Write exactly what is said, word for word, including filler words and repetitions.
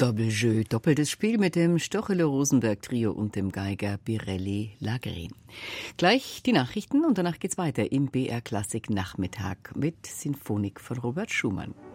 Doppeljeu, doppeltes Spiel mit dem Stochele-Rosenberg-Trio und dem Geiger Birelli Lagerin. Gleich die Nachrichten und danach geht's weiter im B R Klassik Nachmittag mit Sinfonik von Robert Schumann.